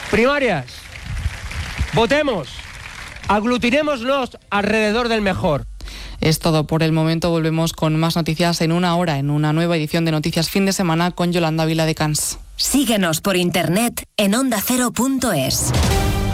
Primarias. Votemos. Aglutinémonos alrededor del mejor. Es todo por el momento. Volvemos con más noticias en una hora, en una nueva edición de Noticias Fin de Semana con Yolanda Viladecans. Síguenos por internet en ondacero.es.